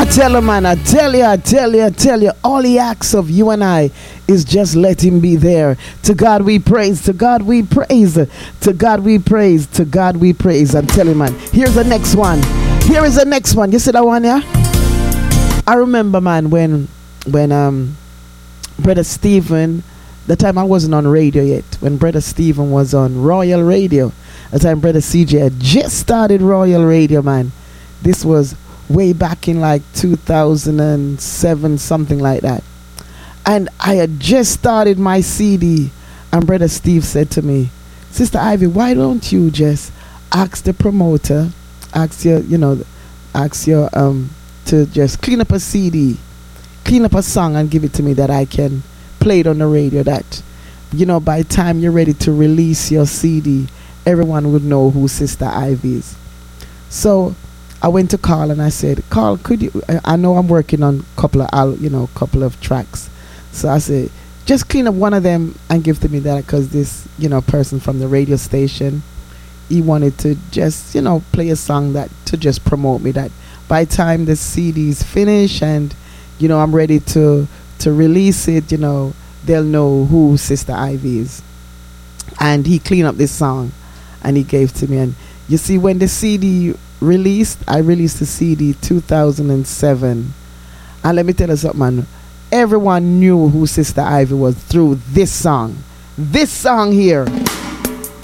tell you, man, I tell you, all he asks of you and I is just let him be there. To God we praise, to God we praise, to God we praise, to God we praise. I'm telling you, man, here's the next one. Here is the next one. You see that one, yeah? I remember, man, when Brother Stephen, the time I wasn't on radio yet, when Brother Stephen was on Royal Radio, the time Brother CJ had just started Royal Radio, man. This was way back in like 2007, something like that. And I had just started my CD, and Brother Steve said to me, Sister Ivy, why don't you just ask the promoter, ask your to just clean up a CD, clean up a song and give it to me that I can play it on the radio, that, by the time you're ready to release your CD, everyone would know who Sister Ivy is. So I went to Carl and I said, Carl, could you, I know I'm working on couple of tracks. So I said, just clean up one of them and give to me that, because this, person from the radio station, he wanted to just, play a song that to just promote me, that by the time the CD's finished and, I'm ready to release it, they'll know who Sister Ivy is. And he cleaned up this song and he gave to me. And you see, when the CD released, I released the CD 2007. And let me tell you something, man. Everyone knew who Sister Ivy was through this song. This song here.